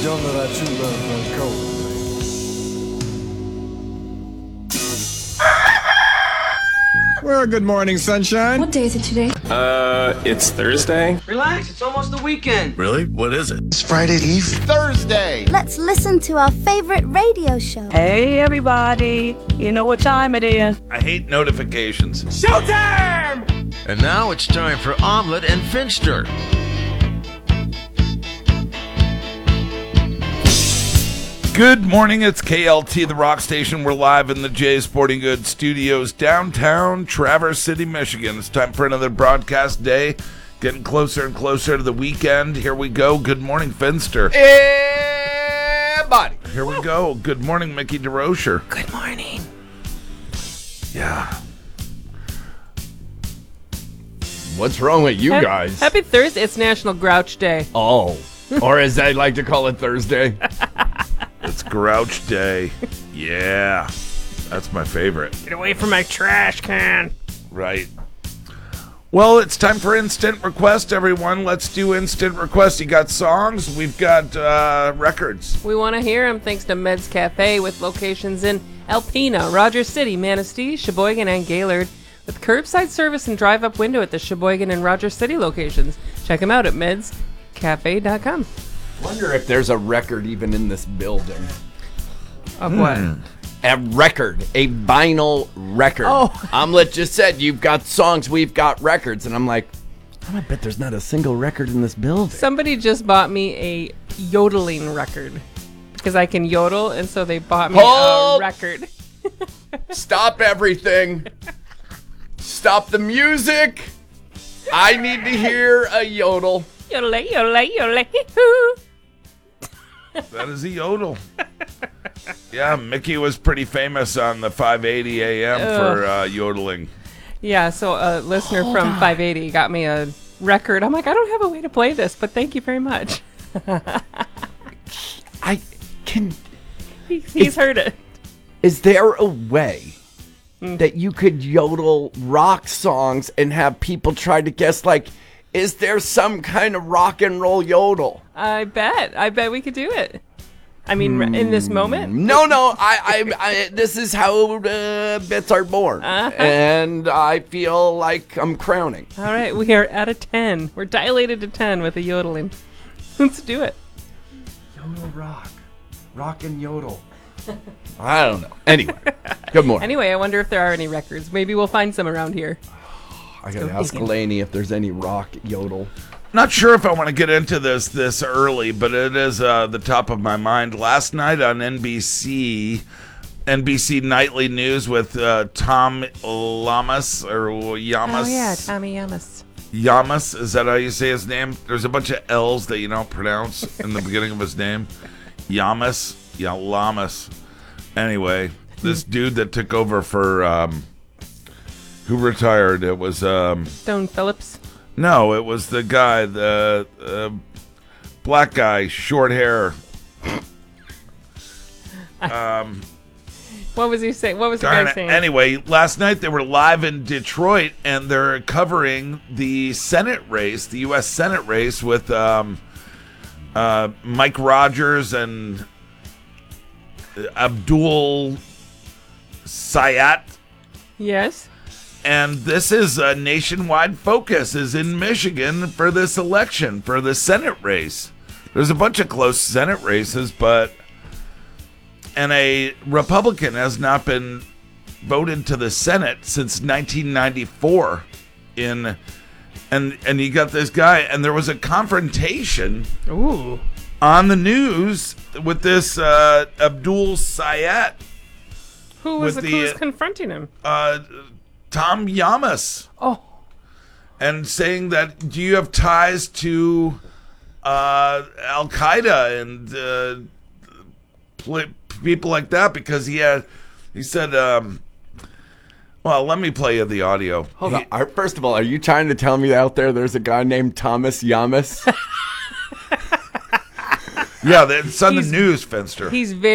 Göra tjuren från Coldplay. Well, good morning, sunshine. What day is it today? It's Thursday. Relax, it's almost the weekend. Really? What is it? It's Friday Eve. Thursday. Let's listen to our favorite radio show. Hey, everybody. You know what time it is. I hate notifications. Showtime! And now it's time for Omelet and Finster. Good morning, it's KLT, the rock station. We're live in the Jay Sporting Goods Studios, downtown Traverse City, Michigan. It's time for another broadcast day. Getting closer and closer to the weekend. Here we go. Good morning, Finster. Hey, buddy. Here we go. Good morning, Mickey DeRocher. Good morning. Yeah. What's wrong with you guys? Happy Thursday. It's National Grouch Day. Oh, or as I like to call it, Thursday. It's Grouch Day. Yeah. That's my favorite. Get away from my trash can. Right. Well, it's time for Instant Request, everyone. Let's do Instant Request. You got songs? We've got records. We want to hear them thanks to Meds Cafe with locations in Alpena, Rogers City, Manistee, Sheboygan, and Gaylord, with curbside service and drive-up window at the Sheboygan and Rogers City locations. Check them out at medscafe.com. Wonder if there's a record even in this building. Of what? A record, a vinyl record. Oh. Omelet just said, you've got songs, we've got records. And I'm like, I bet there's not a single record in this building. Somebody just bought me a yodeling record because I can yodel, and so they bought me a record. Stop everything. Stop the music. I need to hear a yodel. Yodel, yodel, yodel, hoo. That is a yodel. Yeah, Mickey was pretty famous on the 580 AM for yodeling. Yeah, so a listener from 580 got me a record. I'm like, I don't have a way to play this, but thank you very much. He's heard it. Is there a way that you could yodel rock songs and have people try to guess, like, is there some kind of rock and roll yodel? I bet we could do it. I mean, in this moment? No, I this is how bits are born. And I feel like I'm crowning. All right, we are at a 10. We're dilated to 10 with the yodeling. Let's do it. Yodel rock and yodel. I don't know. Anyway, good morning. Anyway, I wonder if there are any records. Maybe we'll find some around here. I gotta ask Laney if there's any rock yodel. Not sure if I want to get into this early, but it is the top of my mind. Last night on NBC Nightly News with Tom Lamas or Yamas. Oh yeah, Tommy Yamas. Yamas, is that how you say his name? There's a bunch of L's that you don't pronounce in the beginning of his name. Yamas. Yeah, Lamas. Anyway, this dude that took over for who retired? It was Stone Phillips. No, it was the guy, the black guy, short hair. What was he saying? What was the guy saying? Anyway, last night they were live in Detroit, and they're covering the Senate race, the U.S. Senate race, with Mike Rogers and Abdul Sayat. Yes. And this is a nationwide focus is in Michigan for this election, for the Senate race. There's a bunch of close Senate races, and a Republican has not been voted to the Senate since 1994 and you got this guy, and there was a confrontation on the news with this Abdul Sayat. Who was confronting him? Tom Yamas. Oh. And saying that, do you have ties to Al-Qaeda and people like that? Because he said, well, let me play you the audio. Hold on. First of all, are you trying to tell me out there's a guy named Thomas Yamas? Yeah, it's on the news, Finster. He's very